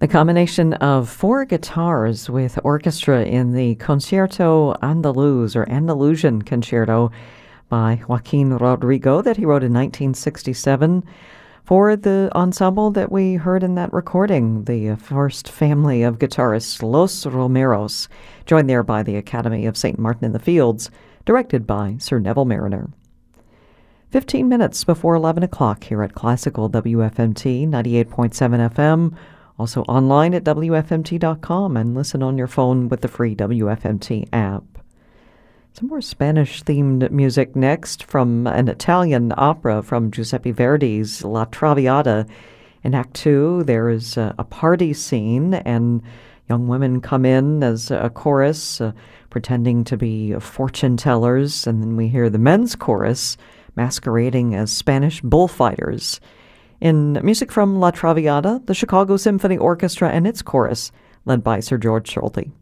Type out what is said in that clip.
The combination of four guitars with orchestra in the Concierto Andaluz or Andalusian Concerto by Joaquin Rodrigo that he wrote in 1967 for the ensemble that we heard in that recording, the first family of guitarists, Los Romeros, joined there by the Academy of St. Martin in the Fields, directed by Sir Neville Mariner. 15 minutes before 11 o'clock here at Classical WFMT 98.7 FM, also online at WFMT.com, and listen on your phone with the free WFMT app. Some more Spanish-themed music next from an Italian opera from Giuseppe Verdi's La Traviata. In Act 2, there is a party scene, and young women come in as a chorus, pretending to be fortune tellers, and then we hear the men's chorus masquerading as Spanish bullfighters. In music from La Traviata, the Chicago Symphony Orchestra and its chorus, led by Sir George Solti.